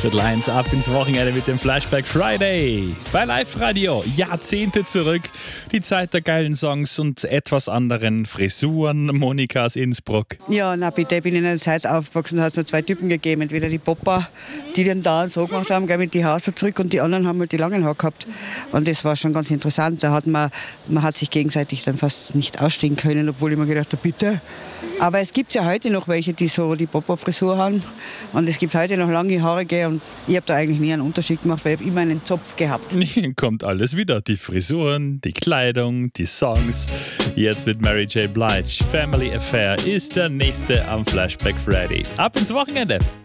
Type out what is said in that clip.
Viertel-1 ab ins Wochenende mit dem Flashback Friday. Bei Live Radio, Jahrzehnte zurück. Die Zeit der geilen Songs und etwas anderen Frisuren. Monika aus Innsbruck. Ja, na bitte, ich bin in einer Zeit aufgewachsen, da hat es nur zwei Typen gegeben. Entweder die Popper, die den da so gemacht haben, gell, mit die Haare zurück, und die anderen haben halt die langen Haare gehabt. Und das war schon ganz interessant. Da hat man hat sich gegenseitig dann fast nicht ausstehen können, obwohl ich mir gedacht habe, bitte. Aber es gibt ja heute noch welche, die so die Popper-Frisur haben. Und es gibt heute noch lange Haarige, und ich habe da eigentlich nie einen Unterschied gemacht, weil ich habe immer einen Zopf gehabt. Kommt alles wieder. Die Frisuren, die Kleidung, die Songs. Jetzt mit Mary J. Blige. Family Affair ist der nächste am Flashback Friday. Ab ins Wochenende.